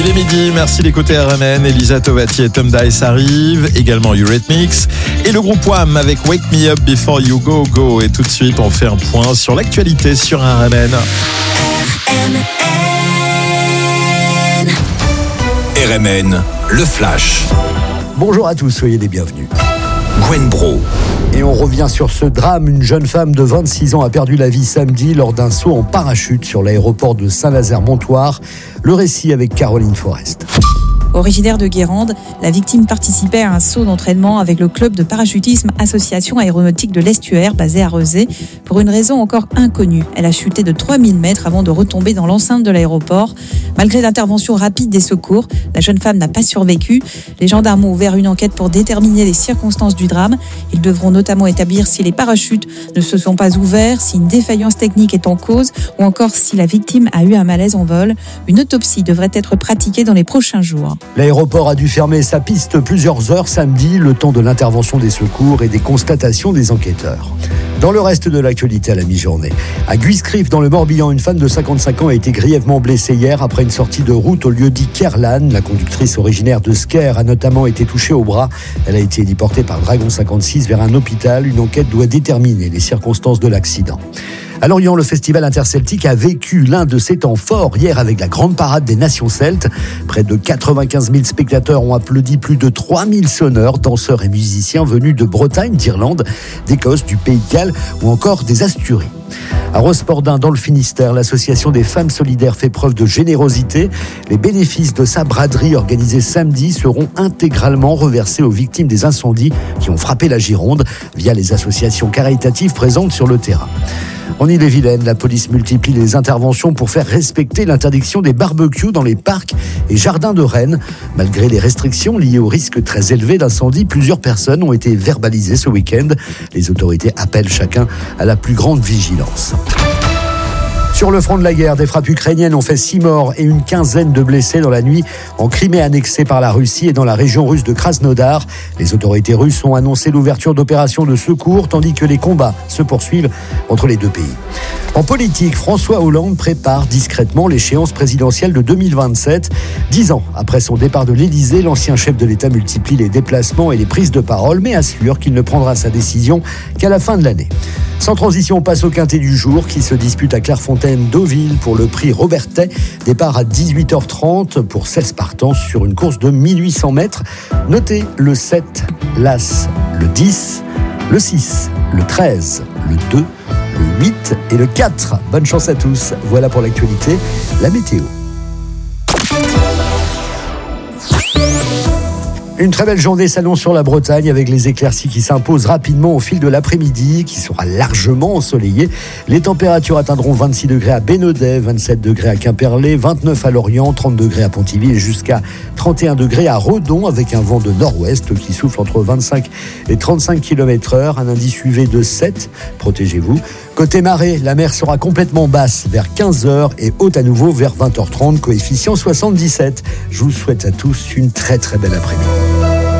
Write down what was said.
Il est midi, merci d'écouter RMN. Elisa Tovati et Tom Dice arrivent, également Eurythmics et le groupe Wham avec Wake Me Up Before You Go Go. Et tout de suite, on fait un point sur l'actualité sur RMN. RMN, le Flash. Bonjour à tous, soyez les bienvenus. Gwen Bro. Et on revient sur ce drame. Une jeune femme de 26 ans a perdu la vie samedi lors d'un saut en parachute sur l'aéroport de Saint-Nazaire-Montoire. Le récit avec Caroline Forest. Originaire de Guérande, la victime participait à un saut d'entraînement avec le club de parachutisme Association Aéronautique de l'Estuaire basé à Rezé pour une raison encore inconnue. Elle a chuté de 3000 mètres avant de retomber dans l'enceinte de l'aéroport. Malgré l'intervention rapide des secours, la jeune femme n'a pas survécu. Les gendarmes ont ouvert une enquête pour déterminer les circonstances du drame. Ils devront notamment établir si les parachutes ne se sont pas ouverts, si une défaillance technique est en cause ou encore si la victime a eu un malaise en vol. Une autopsie devrait être pratiquée dans les prochains jours. L'aéroport a dû fermer sa piste plusieurs heures samedi, le temps de l'intervention des secours et des constatations des enquêteurs. Dans le reste de l'actualité à la mi-journée, à Guiscriff, dans le Morbihan, une femme de 55 ans a été grièvement blessée hier après une sortie de route au lieu-dit Kerlan. La conductrice originaire de Sker a notamment été touchée au bras. Elle a été héliportée par Dragon 56 vers un hôpital. Une enquête doit déterminer les circonstances de l'accident. À Lorient, le festival interceltique a vécu l'un de ses temps forts hier avec la grande parade des nations celtes. Près de 95 000 spectateurs ont applaudi plus de 3 000 sonneurs, danseurs et musiciens venus de Bretagne, d'Irlande, d'Écosse, du Pays de Galles ou encore des Asturies. À Rospordin, dans le Finistère, l'association des femmes solidaires fait preuve de générosité. Les bénéfices de sa braderie organisée samedi seront intégralement reversés aux victimes des incendies qui ont frappé la Gironde via les associations caritatives présentes sur le terrain. En Ille-et-Vilaine, la police multiplie les interventions pour faire respecter l'interdiction des barbecues dans les parcs et jardins de Rennes. Malgré les restrictions liées au risque très élevé d'incendie, plusieurs personnes ont été verbalisées ce week-end. Les autorités appellent chacun à la plus grande vigilance. Sur le front de la guerre, des frappes ukrainiennes ont fait 6 morts et une quinzaine de blessés dans la nuit en Crimée annexée par la Russie et dans la région russe de Krasnodar. Les autorités russes ont annoncé l'ouverture d'opérations de secours tandis que les combats se poursuivent entre les deux pays. En politique, François Hollande prépare discrètement l'échéance présidentielle de 2027. 10 ans après son départ de l'Élysée, l'ancien chef de l'État multiplie les déplacements et les prises de parole, mais assure qu'il ne prendra sa décision qu'à la fin de l'année. Sans transition, on passe au quintet du jour qui se dispute à Clairefontaine-Deauville pour le prix Robertet. Départ à 18h30 pour 16 partants sur une course de 1800 mètres. Notez le 7, l'As, le 10, le 6, le 13, le 2, le 8 et le 4. Bonne chance à tous. Voilà pour l'actualité, la météo. Une très belle journée s'annonce sur la Bretagne avec les éclaircies qui s'imposent rapidement au fil de l'après-midi, qui sera largement ensoleillé. Les températures atteindront 26 degrés à Bénodet, 27 degrés à Quimperlé, 29 à Lorient, 30 degrés à Pontivy et jusqu'à 31 degrés à Redon avec un vent de nord-ouest qui souffle entre 25 et 35 km/h, un indice UV de 7. Protégez-vous. Côté marée, la mer sera complètement basse vers 15h et haute à nouveau vers 20h30, coefficient 77. Je vous souhaite à tous une très très belle après-midi.